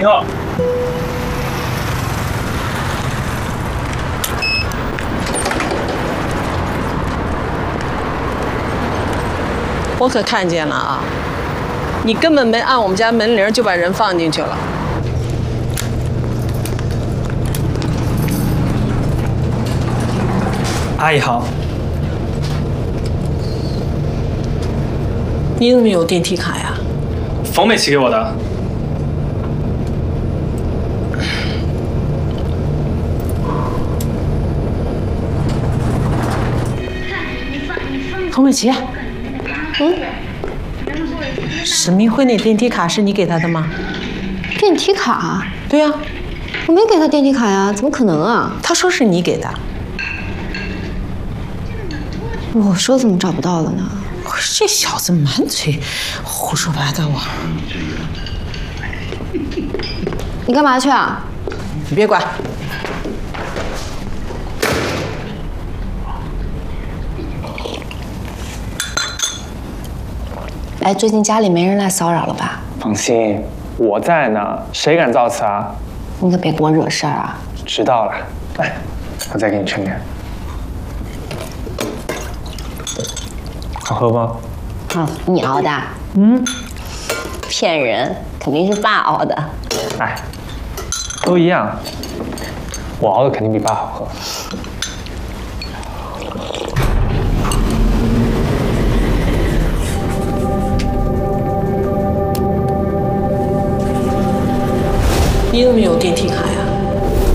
你好。 我可看见了啊！你根本没按我们家门铃就把人放进去了。 阿姨好。 你怎么有电梯卡呀？ 冯美琪给我的。 冯美琪。沈明辉那电梯卡是你给他的吗？ 电梯卡？ 对呀， 我没给他电梯卡呀，怎么可能啊？ 他说是你给的。 我说怎么找不到了呢？ 这小子满嘴胡说八道啊！ 你干嘛去啊？ 你别管。 哎，最近家里没人来骚扰了吧？ 放心，我在呢，谁敢造次啊？ 你可别给我惹事儿啊！ 知道了，来，我再给你盛点。好喝吗？ 好，你熬的？骗人，肯定是爸熬的。 哎，都一样，我熬的肯定比爸好喝。 你怎么有电梯卡呀？